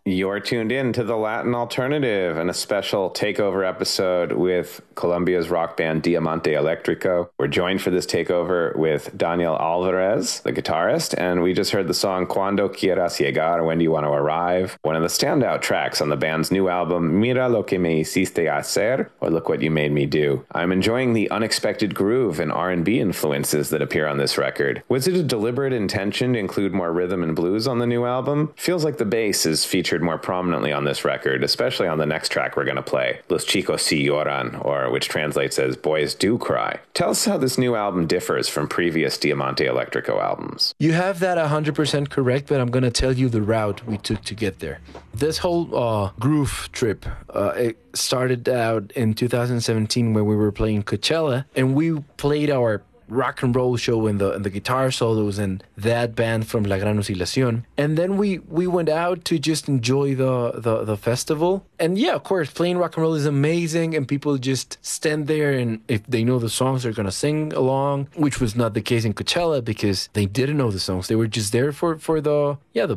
You're tuned in to the Latin Alternative and a special takeover episode with Colombia's rock band Diamante Electrico. We're joined for this takeover with Daniel Alvarez, the guitarist, and we just heard the song Cuando Quieras Llegar, When Do You Want to Arrive, one of the standout tracks on the band's new album Mira Lo Que Me Hiciste Hacer, or Look What You Made Me Do. I'm enjoying the unexpected groove and R&B influences that appear on this record. Was it a deliberate intention to include more rhythm and blues on the new album? Feels like the bass is featured more prominently on this record, especially on the next track we're going to play, Los Chicos Si Lloran, or which translates as Boys Do Cry. Tell us how this new album differs from previous Diamante Electrico albums. You have that 100% correct, but I'm going to tell you the route we took to get there. This whole groove trip, it started out in 2017 when we were playing Coachella, and we played our rock and roll show and the guitar solos and that band from La Gran Oscilación. And then we went out to just enjoy the festival. And yeah, of course, playing rock and roll is amazing, and people just stand there, and if they know the songs, they're gonna sing along, which was not the case in Coachella because they didn't know the songs. They were just there for the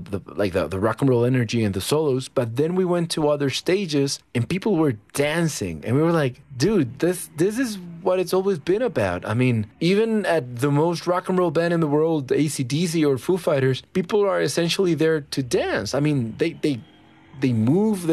rock and roll energy and the solos. But then we went to other stages and people were dancing, and we were like, dude, this is what it's always been about. I mean, even at the most rock and roll band in the world, AC/DC or Foo Fighters, people are essentially there to dance. I mean, they move,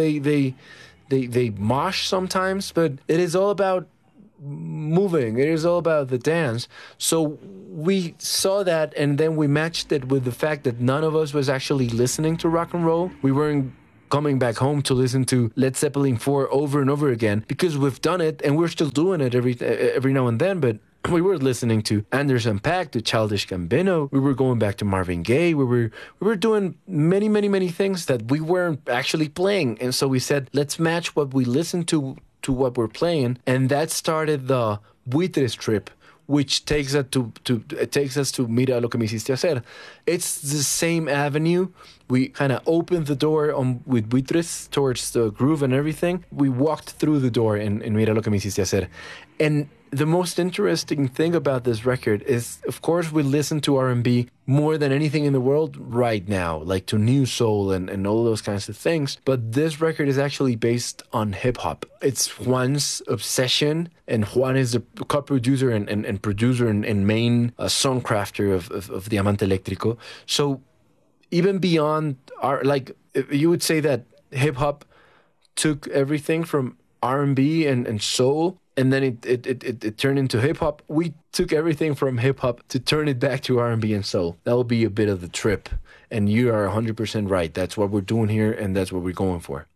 they mosh sometimes, but it is all about moving. It is all about the dance. So we saw that, and then we matched it with the fact that none of us was actually listening to rock and roll. We weren't coming back home to listen to Led Zeppelin 4 over and over again, because we've done it and we're still doing it every now and then, but we were listening to Anderson .Paak, to Childish Gambino. We were going back to Marvin Gaye. We were doing many things that we weren't actually playing. And so we said, let's match what we listen to what we're playing. And that started the Buitres trip, which takes us to Mira Lo Que Me Hiciste Hacer. It's the same avenue. We kind of opened the door with Buitres towards the groove and everything. We walked through the door in Mira Lo Que Me Hiciste Hacer. And the most interesting thing about this record is, of course, we listen to R&B more than anything in the world right now, like to New Soul and all those kinds of things. But this record is actually based on hip-hop. It's Juan's obsession, and Juan is the co-producer and producer and main songcrafter of Diamante Electrico. So even beyond you would say that hip-hop took everything from R&B and soul, and then it turned into hip-hop. We took everything from hip-hop to turn it back to R&B and soul. That will be a bit of the trip. And you are 100% right. That's what we're doing here, and that's what we're going for.